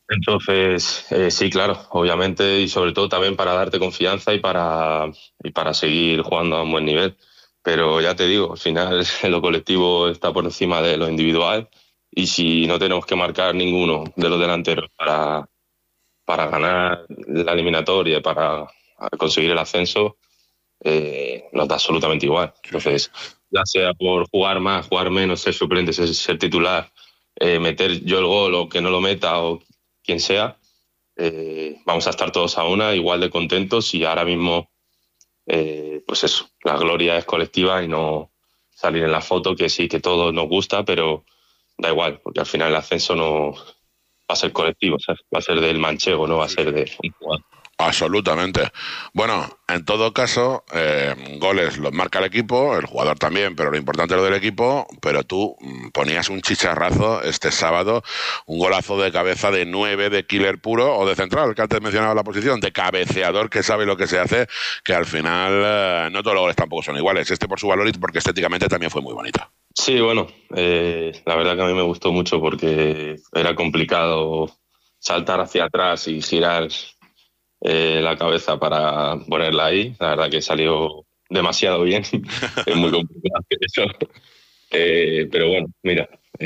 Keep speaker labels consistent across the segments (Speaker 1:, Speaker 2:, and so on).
Speaker 1: Entonces, sí, claro, obviamente, y sobre todo también para darte confianza y para seguir jugando a un buen nivel. Pero ya te digo, al final lo colectivo está por encima de lo individual y si no tenemos que marcar ninguno de los delanteros para ganar la eliminatoria, para conseguir el ascenso, nos da absolutamente igual.
Speaker 2: Sí, sí.
Speaker 1: Entonces, ya sea por jugar más, jugar menos, ser suplente, ser titular, meter yo el gol o que no lo meta o quien sea, vamos a estar todos a una, igual de contentos y ahora mismo, pues eso, la gloria es colectiva y no salir en la foto, que sí, que todo nos gusta, pero da igual, porque al final el ascenso no va a ser colectivo, ¿sabes? Va a ser del manchego, no va a
Speaker 2: Sí, sí.
Speaker 1: ser de un jugador.
Speaker 2: Absolutamente. Bueno, en todo caso, goles los marca el equipo, el jugador también, pero lo importante es lo del equipo. Pero tú ponías un chicharrazo este sábado, un golazo de cabeza de 9 de killer puro o de central, que antes mencionaba la posición, de cabeceador que sabe lo que se hace, que al final no todos los goles tampoco son iguales. Este por su valor y porque estéticamente también fue muy bonito.
Speaker 1: Sí, bueno, la verdad que a mí me gustó mucho porque era complicado saltar hacia atrás y girar la cabeza para ponerla ahí. La verdad que salió demasiado bien. Es muy complicado hacer eso. Pero bueno, mira,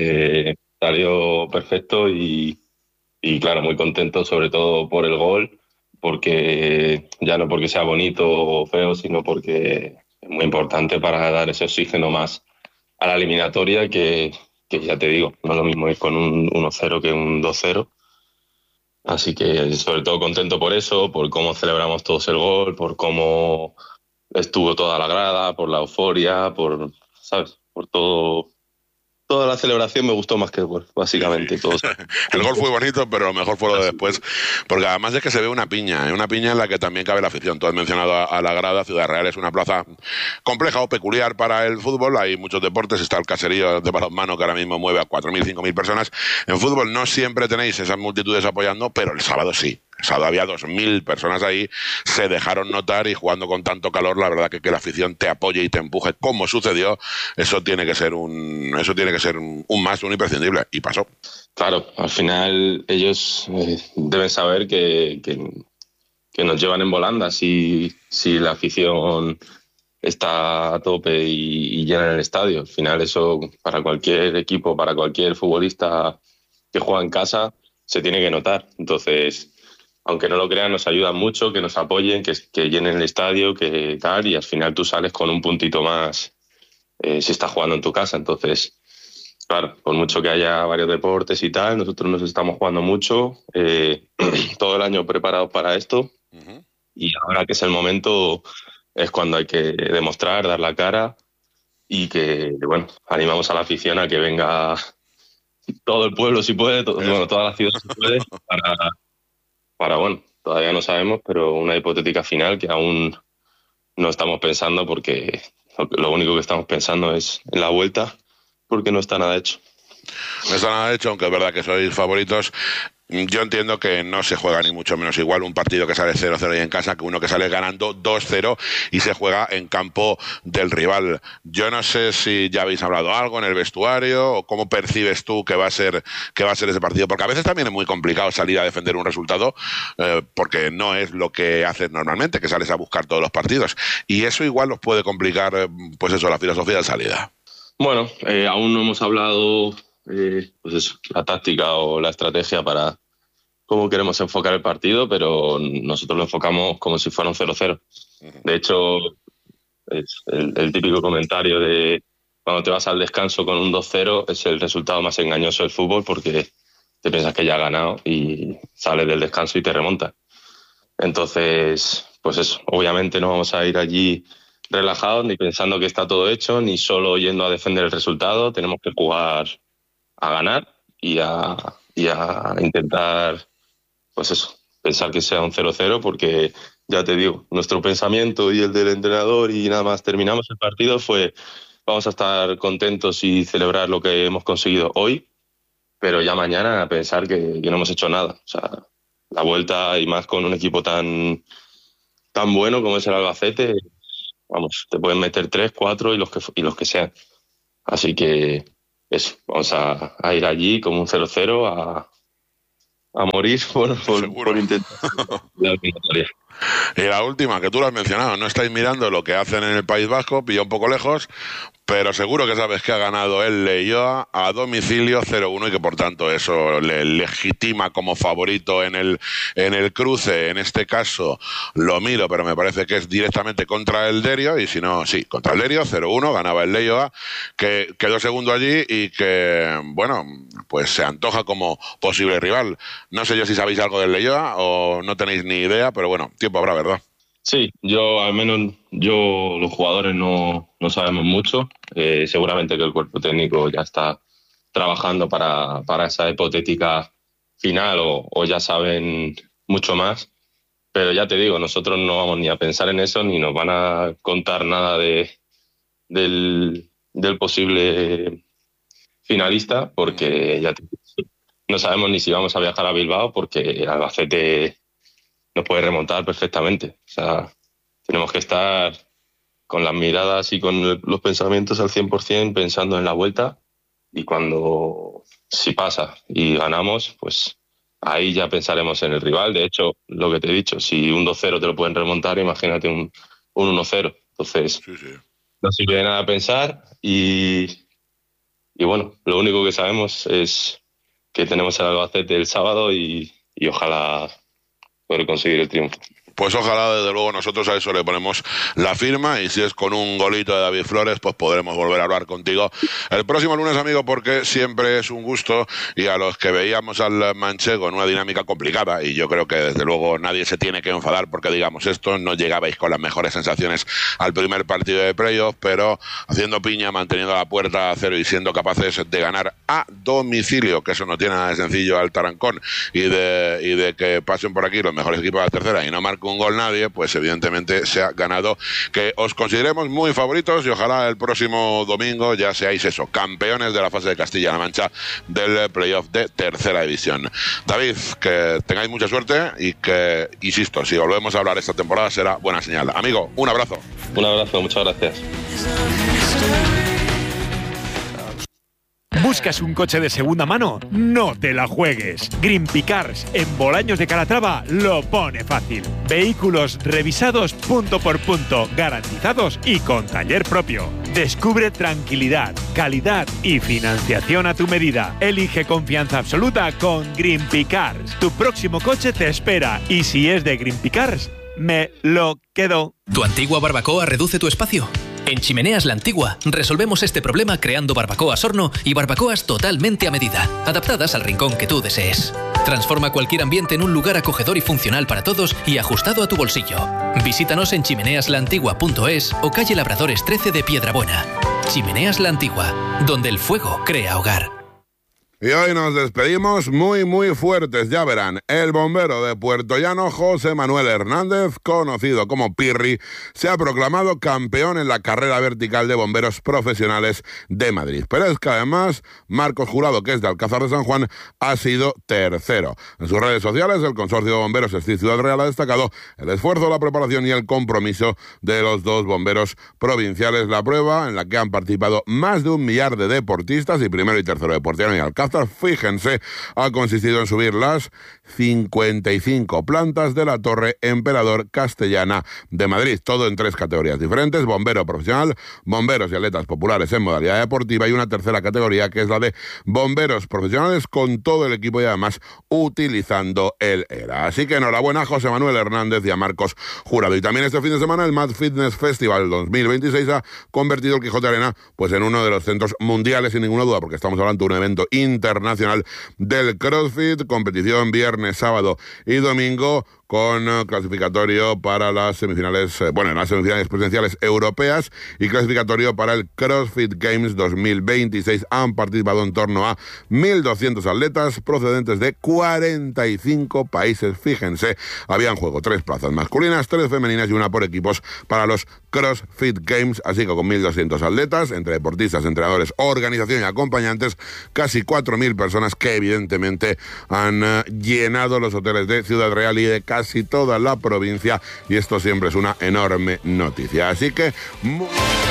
Speaker 1: salió perfecto y claro, muy contento sobre todo por el gol, porque ya no porque sea bonito o feo, sino porque es muy importante para dar ese oxígeno más a la eliminatoria que ya te digo, no es lo mismo ir con un 1-0 que un 2-0. Así que sobre todo contento por eso, por cómo celebramos todos el gol, por cómo estuvo toda la grada, por la euforia, ¿sabes? Por todo. Toda la celebración me gustó más que el gol,
Speaker 2: Sí, sí.
Speaker 1: básicamente, todos
Speaker 2: El gol fue
Speaker 1: contentos.
Speaker 2: bonito, pero lo mejor fue lo de
Speaker 1: Así
Speaker 2: después, porque además es que se ve una piña en la que también cabe la afición. Tú has mencionado a la grada, Ciudad Real es una plaza compleja o peculiar para el fútbol, hay muchos deportes, está el caserío de balonmano que ahora mismo mueve a 4.000, 5.000 personas. En fútbol no siempre tenéis esas multitudes apoyando, pero el sábado sí. El sábado había 2.000 personas ahí, se dejaron notar y jugando con tanto calor, la verdad que la afición te apoye y te empuje, como sucedió, eso tiene que ser un más, un imprescindible, y pasó.
Speaker 1: claro, al final ellos deben saber que nos llevan en volanda si la afición está a tope y llena el estadio. Al final eso para cualquier equipo, para cualquier futbolista que juega en casa, se tiene que notar. Entonces, aunque no lo crean, nos ayudan mucho, que nos apoyen, que llenen el estadio, que tal, y al final tú sales con un puntito más si estás jugando en tu casa. Entonces, claro, por mucho que haya varios deportes y tal, nosotros nos estamos jugando mucho, todo el año preparados para esto,
Speaker 2: Uh -huh.
Speaker 1: y ahora que es el momento, es cuando hay que demostrar, dar la cara y que, bueno, animamos a la afición a que venga todo el pueblo si puede, bueno,
Speaker 2: Eso.
Speaker 1: toda la ciudad si puede, bueno, todavía no sabemos, pero una hipotética final que aún no estamos pensando porque lo único que estamos pensando es en la vuelta porque no está nada hecho.
Speaker 2: No está nada hecho, aunque es verdad que sois favoritos. Yo entiendo que no se juega ni mucho menos igual un partido que sale 0-0 y en casa que uno que sale ganando 2-0 y se juega en campo del rival. Yo no sé si ya habéis hablado algo en el vestuario o cómo percibes tú que va a ser ese partido, porque a veces también es muy complicado salir a defender un resultado porque no es lo que haces normalmente, que sales a buscar todos los partidos. Y eso igual nos puede complicar, pues eso, la filosofía de salida.
Speaker 1: Bueno, aún no hemos hablado, pues eso, la táctica o la estrategia para cómo queremos enfocar el partido, pero nosotros lo enfocamos como si fuera un 0-0. De hecho, es el típico comentario de cuando te vas al descanso con un 2-0 es el resultado más engañoso del fútbol porque te piensas que ya has ganado y sales del descanso y te remontas. Entonces, pues eso, obviamente no vamos a ir allí relajados ni pensando que está todo hecho, ni solo yendo a defender el resultado. Tenemos que jugar a ganar y a intentar, pues eso, pensar que sea un 0-0 porque ya te digo, nuestro pensamiento y el del entrenador y nada más terminamos el partido fue vamos a estar contentos y celebrar lo que hemos conseguido hoy, pero ya mañana a pensar que no hemos hecho nada. O sea, la vuelta y más con un equipo tan bueno como es el Albacete, vamos, te pueden meter tres, cuatro y los que sean. Así que eso, vamos a ir allí como un 0-0 a a morir por intentar la eliminatoria.
Speaker 2: Y la última, que tú lo has mencionado, no estáis mirando lo que hacen en el País Vasco, pilla un poco lejos, pero seguro que sabes que ha ganado el Leioa a domicilio 0-1 y que por tanto eso le legitima como favorito en el cruce. En este caso lo miro, pero me parece que es directamente contra el Derio, y si no, sí, contra el Derio, 0-1, ganaba el Leioa, que quedó segundo allí y que, bueno, pues se antoja como posible rival. No sé yo si sabéis algo del Leioa o no tenéis ni idea, pero bueno, tiempo habrá, ¿verdad?
Speaker 1: Sí, al menos los jugadores no sabemos mucho. Seguramente que el cuerpo técnico ya está trabajando para esa hipotética final o ya saben mucho más. Pero ya te digo, nosotros no vamos ni a pensar en eso ni nos van a contar nada del posible finalista, porque ya te digo, no sabemos ni si vamos a viajar a Bilbao, porque Albacete nos puede remontar perfectamente. O sea, tenemos que estar con las miradas y con los pensamientos al 100% pensando en la vuelta, y si pasa y ganamos, pues ahí ya pensaremos en el rival. De hecho, lo que te he dicho, si un 2-0 te lo pueden remontar, imagínate un 1-0. Entonces, sí. No sirve de nada pensar y bueno, lo único que sabemos es que tenemos el Albacete el sábado y ojalá poder conseguir el triunfo.
Speaker 2: Pues ojalá, desde luego, nosotros a eso le ponemos la firma, y si es con un golito de David Flores, pues podremos volver a hablar contigo el próximo lunes, amigo, porque siempre es un gusto, y a los que veíamos al manchego en una dinámica complicada, y yo creo que desde luego nadie se tiene que enfadar porque digamos esto, no llegabais con las mejores sensaciones al primer partido de playoff, pero haciendo piña, manteniendo la puerta a cero y siendo capaces de ganar a domicilio, que eso no tiene nada de sencillo al Tarancón, y de que pasen por aquí los mejores equipos de la tercera y no marquen un gol nadie, pues evidentemente se ha ganado que os consideremos muy favoritos, y ojalá el próximo domingo ya seáis eso, campeones de la fase de Castilla-La Mancha del playoff de tercera división. David, que tengáis mucha suerte y que, insisto, si volvemos a hablar esta temporada será buena señal. Amigo, un abrazo.
Speaker 1: Un abrazo, muchas gracias.
Speaker 3: ¿Buscas un coche de segunda mano? No te la juegues. Greenpeace Cars en Bolaños de Calatrava lo pone fácil. Vehículos revisados punto por punto, garantizados y con taller propio. Descubre tranquilidad, calidad y financiación a tu medida. Elige confianza absoluta con Greenpeace Cars. Tu próximo coche te espera, y si es de Greenpeace Cars, me lo quedo.
Speaker 4: ¿Tu antigua barbacoa reduce tu espacio? En Chimeneas La Antigua resolvemos este problema creando barbacoas horno y barbacoas totalmente a medida, adaptadas al rincón que tú desees. Transforma cualquier ambiente en un lugar acogedor y funcional para todos y ajustado a tu bolsillo. Visítanos en chimeneaslaantigua.es o calle Labradores 13 de Piedrabuena. Chimeneas La Antigua, donde el fuego crea hogar.
Speaker 2: Y hoy nos despedimos muy fuertes, ya verán. El bombero de Puerto Llano, José Manuel Hernández, conocido como Pirri, se ha proclamado campeón en la carrera vertical de bomberos profesionales de Madrid. Pero es que además, Marcos Jurado, que es de Alcázar de San Juan, ha sido tercero. En sus redes sociales, el consorcio de bomberos Escid Ciudad Real ha destacado el esfuerzo, la preparación y el compromiso de los dos bomberos provinciales. La prueba, en la que han participado más de 1 millar de deportistas, y primero y tercero de Puerto Llano y Alcázar, fíjense, ha consistido en subir las 55 plantas de la Torre Emperador Castellana de Madrid, todo en 3 categorías diferentes: bombero profesional, bomberos y atletas populares en modalidad deportiva, y una tercera categoría que es la de bomberos profesionales con todo el equipo y además utilizando el ERA. Así que enhorabuena a José Manuel Hernández y a Marcos Jurado. Y también este fin de semana el Mad Fitness Festival 2026 ha convertido el Quijote Arena pues en uno de los centros mundiales, sin ninguna duda, porque estamos hablando de un evento internacional del CrossFit, competición viernes, sábado y domingo, con clasificatorio para las semifinales, las semifinales presenciales europeas y clasificatorio para el CrossFit Games 2026. Han participado en torno a 1.200 atletas procedentes de 45 países. Fíjense, había en juego 3 plazas masculinas, 3 femeninas y 1 por equipos para los CrossFit Games, así que con 1.200 atletas, entre deportistas, entrenadores, organización y acompañantes, casi 4.000 personas que evidentemente han llenado los hoteles de Ciudad Real y de casi toda la provincia, y esto siempre es una enorme noticia. Así que